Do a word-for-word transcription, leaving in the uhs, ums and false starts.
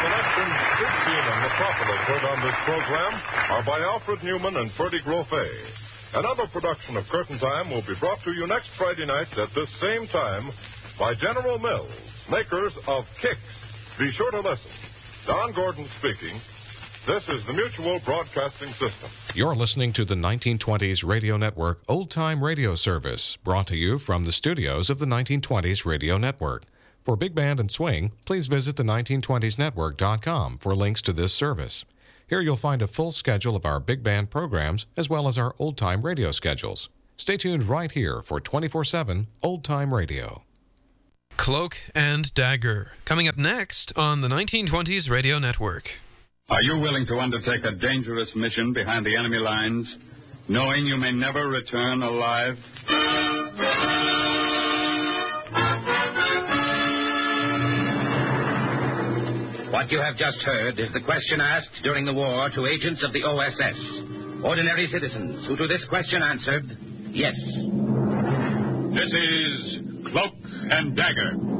selections Big Team and Metropolis heard on this program are by Alfred Newman and Ferdy Grofé. Another production of Curtain Time will be brought to you next Friday night at this same time by General Mills, makers of Kicks. Be sure to listen. Don Gordon speaking. This is the Mutual Broadcasting System. You're listening to the nineteen twenties Radio Network Old Time Radio Service, brought to you from the studios of the nineteen twenties Radio Network. For Big Band and Swing, please visit the nineteen twenties network dot com for links to this service. Here you'll find a full schedule of our big band programs as well as our old-time radio schedules. Stay tuned right here for twenty-four seven Old Time Radio. Cloak and Dagger, coming up next on the nineteen twenties Radio Network. Are you willing to undertake a dangerous mission behind the enemy lines, knowing you may never return alive? What you have just heard is the question asked during the war to agents of the O S S. Ordinary citizens who to this question answered, yes. This is Cloak and Dagger.